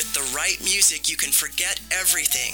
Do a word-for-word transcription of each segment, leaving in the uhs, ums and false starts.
With the right music, you can forget everything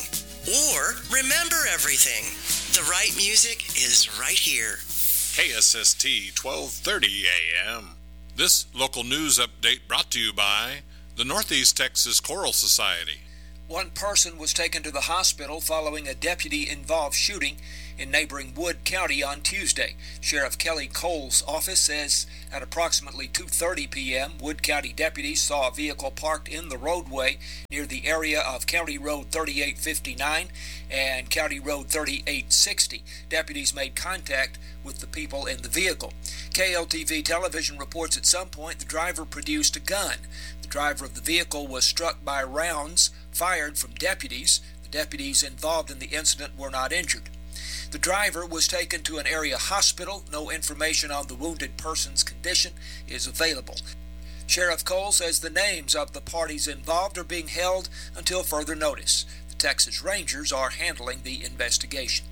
or remember everything. The right music is right here. K S S T twelve thirty A M. This local news update brought to you by the Northeast Texas Choral Society. One person was taken to the hospital following a deputy-involved shooting in neighboring Wood County on Tuesday. Sheriff Kelly Cole's office says at approximately two thirty p.m., Wood County deputies saw a vehicle parked in the roadway near the area of County Road thirty-eight fifty-nine and County Road thirty-eight sixty. Deputies made contact with the people in the vehicle. K L T V television reports at some point the driver produced a gun. The driver of the vehicle was struck by rounds fired from deputies. The deputies involved in the incident were not injured. The driver was taken to an area hospital. No information on the wounded person's condition is available. Sheriff Cole says the names of the parties involved are being held until further notice. The Texas Rangers are handling the investigation.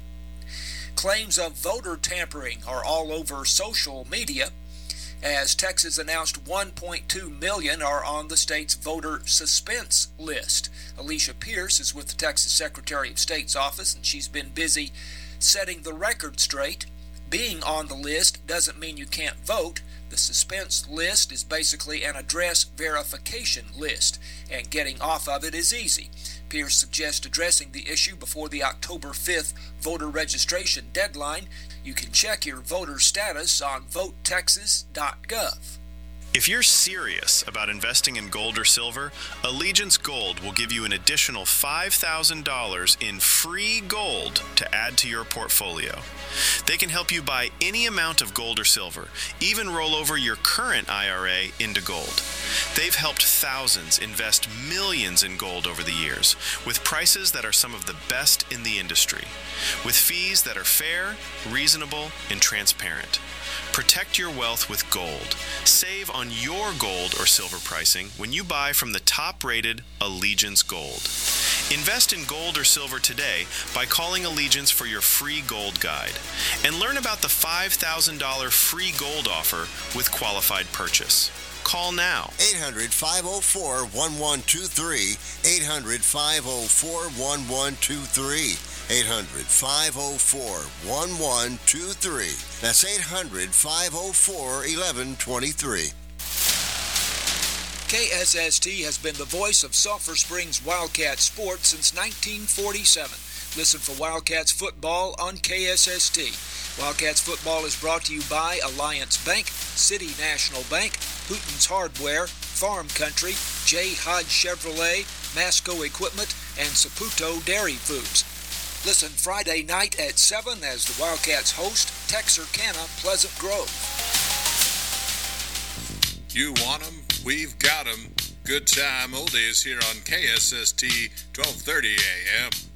Claims of voter tampering are all over social media, as Texas announced one point two million are on the state's voter suspense list. Alicia Pierce is with the Texas Secretary of State's office, and she's been busy setting the record straight. Being on the list doesn't mean you can't vote. The suspense list is basically an address verification list, and getting off of it is easy. Pierce suggests addressing the issue before the October fifth voter registration deadline. You can check your voter status on vote texas dot gov. If you're serious about investing in gold or silver, Allegiance Gold will give you an additional five thousand dollars in free gold to add to your portfolio. They can help you buy any amount of gold or silver, even roll over your current I R A into gold. They've helped thousands invest millions in gold over the years, with prices that are some of the best in the industry, with fees that are fair, reasonable, and transparent. Protect your wealth with gold. Save on your gold or silver pricing when you buy from the top-rated Allegiance Gold. Invest in gold or silver today by calling Allegiance for your free gold guide. And learn about the five thousand dollars free gold offer with qualified purchase. Call now. eight hundred, five oh four, one one two three. eight hundred, five oh four, one one two three. eight hundred, five oh four, one one two three. That's eight hundred, five oh four, one one two three. K S S T has been the voice of Sulphur Springs Wildcat sports since nineteen forty-seven. Listen for Wildcats football on K S S T. Wildcats football is brought to you by Alliance Bank, City National Bank, Hooten's Hardware, Farm Country, J. Hodge Chevrolet, Masco Equipment, and Saputo Dairy Foods. Listen Friday night at seven as the Wildcats host Texarkana Pleasant Grove. You want 'em? We've got 'em. Good time oldies here on K S S T twelve thirty A M.